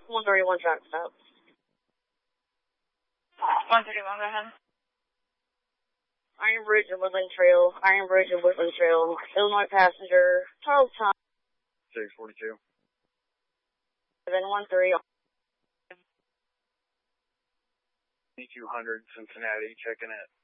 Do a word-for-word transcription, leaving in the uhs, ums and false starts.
one thirty-one track stop. one thirty-one, go ahead. Iron Bridge and Woodland Trail, Iron Bridge and Woodland Trail, Illinois passenger, Charles Tom. six forty-two. Then one three. two hundred Cincinnati, checking it.